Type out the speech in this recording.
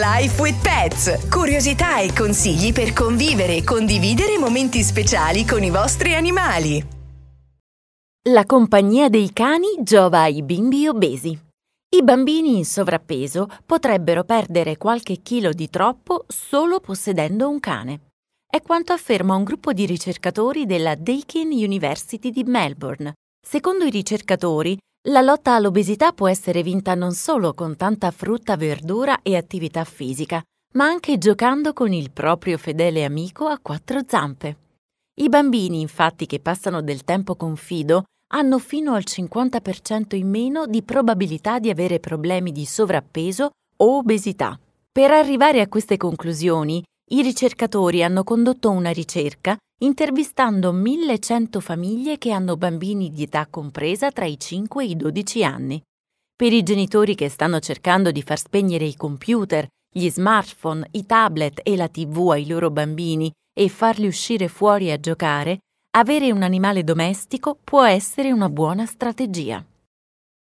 Life with Pets. Curiosità e consigli per convivere e condividere momenti speciali con i vostri animali. La compagnia dei cani giova ai bimbi obesi. I bambini in sovrappeso potrebbero perdere qualche chilo di troppo solo possedendo un cane. È quanto afferma un gruppo di ricercatori della Deakin University di Melbourne. Secondo i ricercatori, la lotta all'obesità può essere vinta non solo con tanta frutta, verdura e attività fisica, ma anche giocando con il proprio fedele amico a quattro zampe. I bambini, infatti, che passano del tempo con Fido hanno fino al 50% in meno di probabilità di avere problemi di sovrappeso o obesità. Per arrivare a queste conclusioni, i ricercatori hanno condotto una ricerca intervistando 1.100 famiglie che hanno bambini di età compresa tra i 5 e i 12 anni. Per i genitori che stanno cercando di far spegnere i computer, gli smartphone, i tablet e la TV ai loro bambini e farli uscire fuori a giocare, avere un animale domestico può essere una buona strategia.